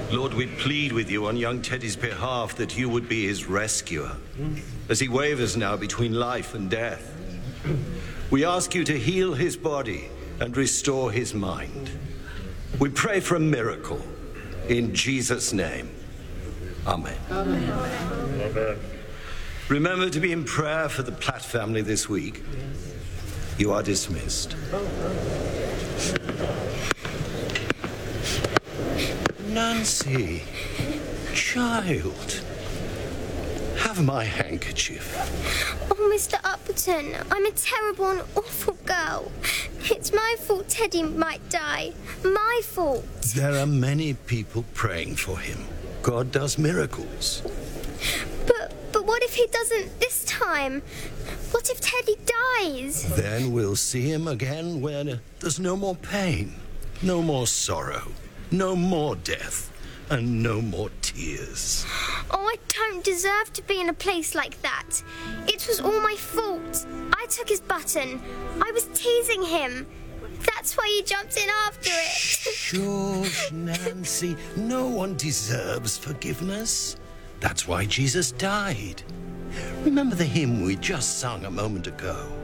Lord, we plead with you on young Teddy's behalf that you would be his rescuer, as he wavers now between life and death. We ask you to heal his body and restore his mind. We pray for a miracle. In Jesus' name. Amen. Amen. Amen. Remember to be in prayer for the Platt family this week. You are dismissed. Nancy, child, have my handkerchief. Oh, Mr. Upperton, I'm a terrible and awful girl. It's my fault Teddy might die. My fault. There are many people praying for him. God does miracles. But what if he doesn't this time? What if Teddy dies? Then we'll see him again when there's no more pain, no more sorrow, no more death, and no more tears. Oh, I don't deserve to be in a place like that. It was all my fault. I took his button. I was teasing him. That's why he jumped in after it. Shush, Nancy. No one deserves forgiveness. That's why Jesus died. Remember the hymn we just sung a moment ago?